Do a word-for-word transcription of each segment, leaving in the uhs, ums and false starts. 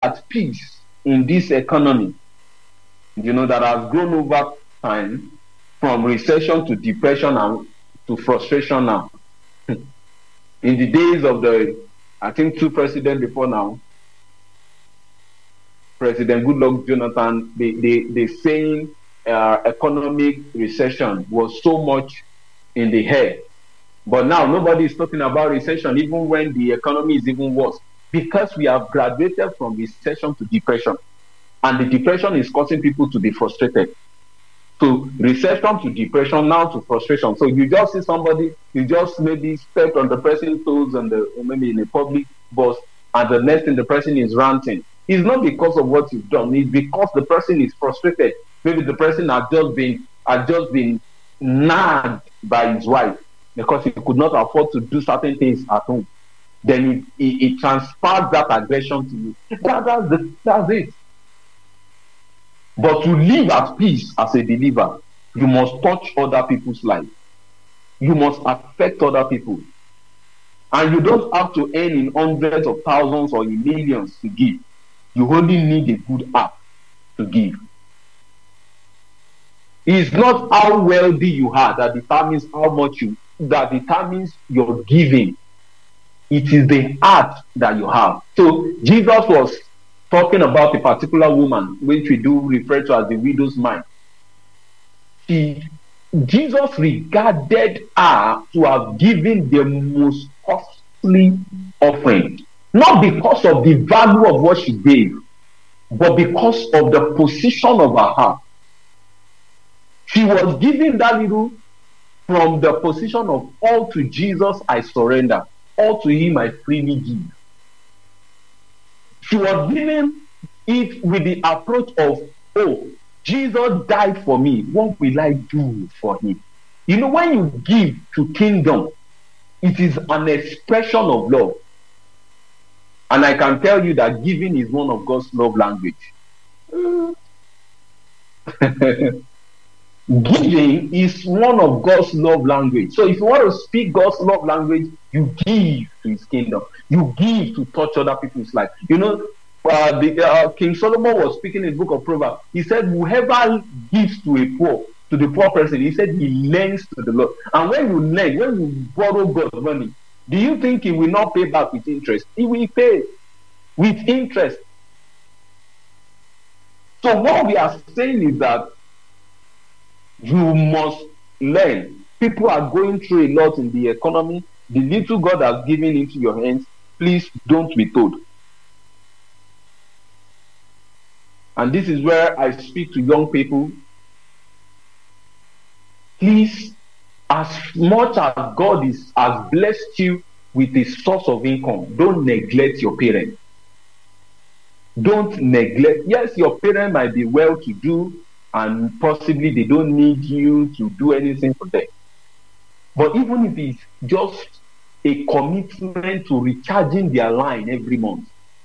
at peace in this economy, you know, that has grown over time from recession to depression and to frustration now. In the days of the, I think, two presidents before now, President Goodluck Jonathan, they, they, they saying uh, economic recession was so much in the air. But now nobody is talking about recession, even when the economy is even worse, because we have graduated from recession to depression. And the depression is causing people to be frustrated. So recession to depression, now to frustration. So you just see somebody, you just maybe step on the person's toes and the maybe in a public bus, and the next thing the person is ranting. It's not because of what you've done, it's because the person is frustrated. Maybe the person has just been has just been nagged by his wife because he could not afford to do certain things at home. Then it, it, it transfers that aggression to you. That, that's, the, that's it. But to live at peace as a believer, you must touch other people's lives. You must affect other people. And you don't have to earn in hundreds of thousands or in millions to give. You only need a good heart to give. It's not how wealthy you are that determines how much you, that determines your giving. It is the heart that you have. So Jesus was talking about a particular woman, which we do refer to as the widow's mite. She, Jesus regarded her to have given the most costly offering, not because of the value of what she gave, but because of the position of her heart. She was giving that little from the position of all to Jesus I surrender, all to him I freely give. She was giving it with the approach of, oh, Jesus died for me. What will I do for him? You know, when you give to kingdom, it is an expression of love. And I can tell you that giving is one of God's love language. Giving is one of God's love language. So if you want to speak God's love language, you give to his kingdom. You give to touch other people's life. You know, uh, the, uh, King Solomon was speaking in the book of Proverbs. He said, whoever gives to a poor, to the poor person, he said he lends to the Lord. And when you lend, when you borrow God's money, do you think he will not pay back with interest? He will pay with interest. So what we are saying is that you must learn. People are going through a lot in the economy. The little God has given into your hands, please don't be told. And this is where I speak to young people. Please, as much as God is, has blessed you with a source of income, don't neglect your parents. Don't neglect. Yes, your parents might be well-to-do, and possibly they don't need you to do anything for them. But even if it's just a commitment to recharging their line every month,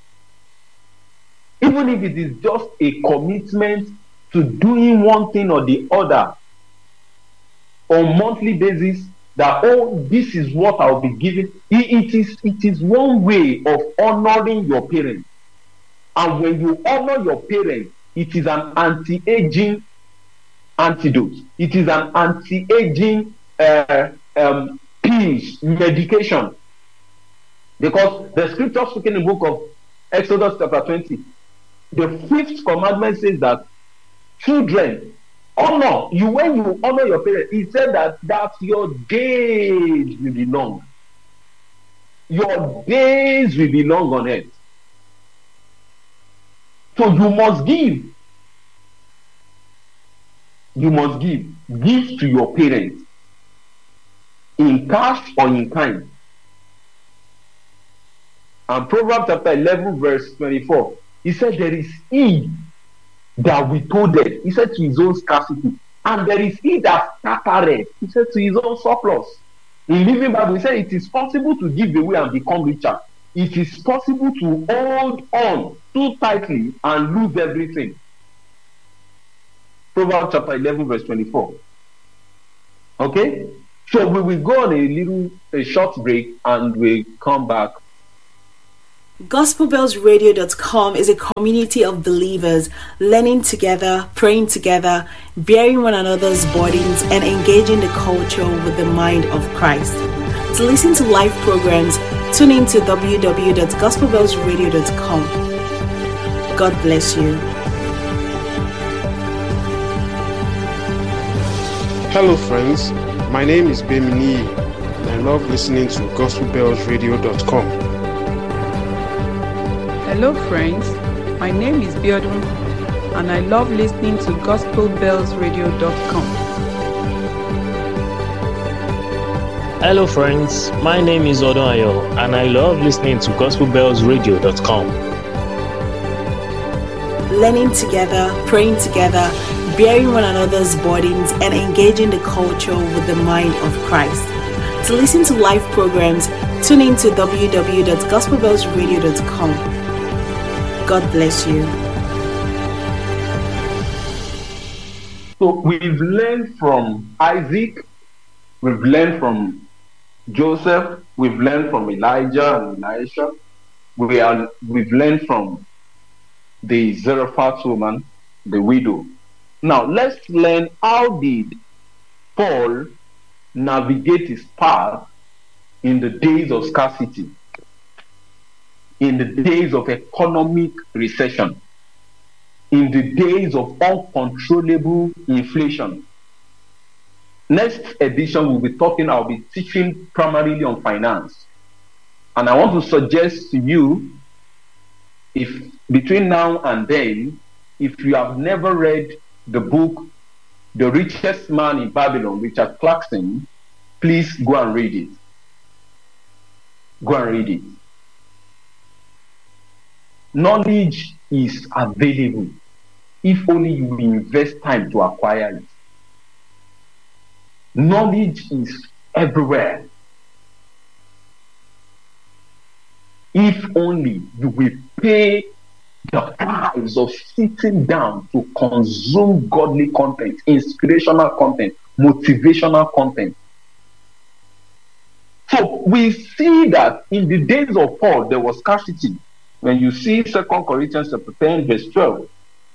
even if it is just a commitment to doing one thing or the other on monthly basis, that, oh, this is what I'll be giving. It, it is it is one way of honoring your parents. And when you honor your parents, it is an anti-aging antidote. It is an anti-aging uh, um, pills, medication. Because the scripture speaking in the book of Exodus chapter twenty, the fifth commandment says that children, honor you when you honor your parents. He said that, that your days will be long. Your days will be long on earth. So you must give. You must give. Give to your parents in cash or in kind. And Proverbs chapter eleven, verse twenty-four, he said, there is he that withholdeth, he said, to his own scarcity, and there is he that scattereth, he said, to his own surplus. In Living Bible, he said, it is possible to give away and become richer. It is possible to hold on too tightly and lose everything. Proverbs chapter eleven, verse twenty-four. Okay? So we will go on a little, a short break, and we'll come back gospel bells radio dot com is a community of believers learning together, praying together, bearing one another's burdens, and engaging the culture with the mind of Christ. To listen to live programs, tune in to w w w dot gospel bells radio dot com. God bless you. Hello friends, my name is Bemini and I love listening to gospel bells radio dot com. Hello friends, my name is Biodun and I love listening to gospel bells radio dot com. Hello friends, my name is Odonayo and I love listening to gospel bells radio dot com. Learning together, praying together, bearing one another's burdens, and engaging the culture with the mind of Christ. To listen to live programs, tune in to w w w dot gospel bells radio dot com. God bless you. So we've learned from Isaac, we've learned from Joseph, we've learned from Elijah and Elisha, we are, we've learned from the Zarephath woman, the widow. Now let's learn how did Paul navigate his path in the days of scarcity, in the days of economic recession, in the days of uncontrollable inflation. Next edition we'll be talking, I'll be teaching primarily on finance. And I want to suggest to you, if between now and then, if you have never read the book The Richest Man in Babylon, Richard Clarkson, please go and read it. Go and read it. Knowledge is available if only you invest time to acquire it. Knowledge is everywhere. If only you will pay the price of sitting down to consume godly content, inspirational content, motivational content. So we see that in the days of Paul, there was scarcity. When you see Second Corinthians chapter ten, verse twelve,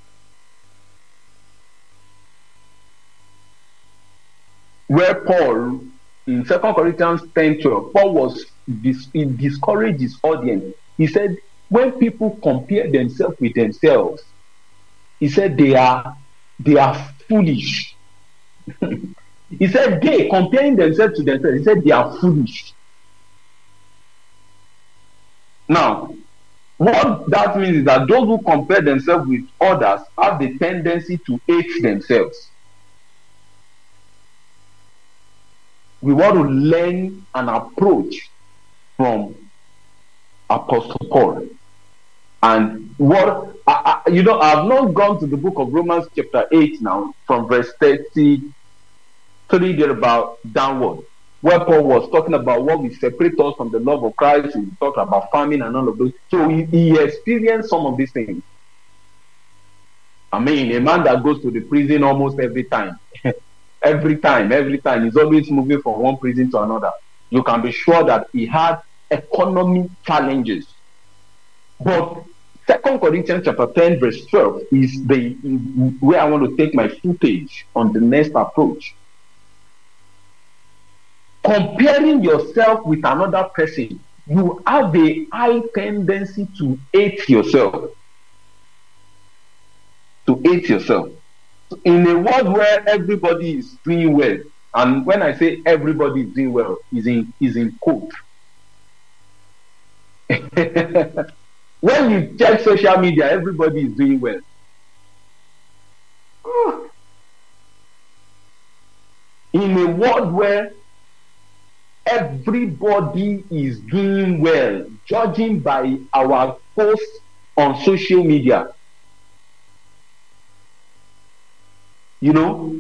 where Paul, in Second Corinthians ten twelve, Paul was he discouraged his audience. He said, when people compare themselves with themselves, he said they are they are foolish. He said they comparing themselves to themselves, he said they are foolish. Now, what that means is that those who compare themselves with others have the tendency to hate themselves. We want to learn an approach from Apostle Paul. And what, I, I, you know, I've not gone to the book of Romans chapter eight now, from verse thirty-three there about downward, where Paul was talking about what will separate us from the love of Christ. He talked about famine and all of those. So he, he experienced some of these things. I mean, a man that goes to the prison almost every time, every time, every time, he's always moving from one prison to another. You can be sure that he had economic challenges. But Second Corinthians chapter ten, verse twelve is the where I want to take my footage on the next approach. Comparing yourself with another person, you have a high tendency to hate yourself. To hate yourself. In a world where everybody is doing well, and when I say everybody is doing well, is in is in quote. When you check social media, everybody is doing well. In a world where everybody is doing well, judging by our posts on social media, you know,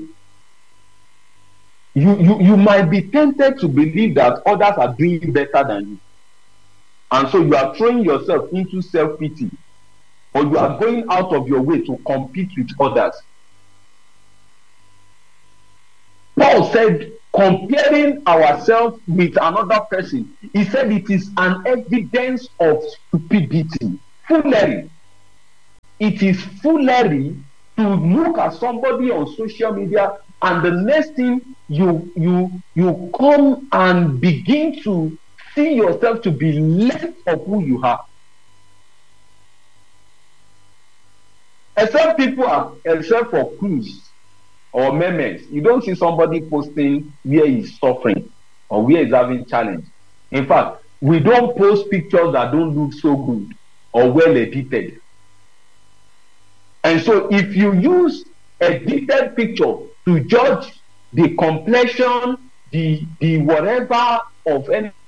you, you, you might be tempted to believe that others are doing better than you. And so you are throwing yourself into self-pity, or you are going out of your way to compete with others. Paul said, comparing ourselves with another person. He said it is an evidence of stupidity, foolery. It is foolery to look at somebody on social media, and the next thing you you you come and begin to see yourself to be less of who you are. Except people are, except for cruise or memes, you don't see somebody posting where he's suffering or where he's having challenge. In fact, we don't post pictures that don't look so good or well edited. And so if you use edited picture to judge the complexion, the the whatever of any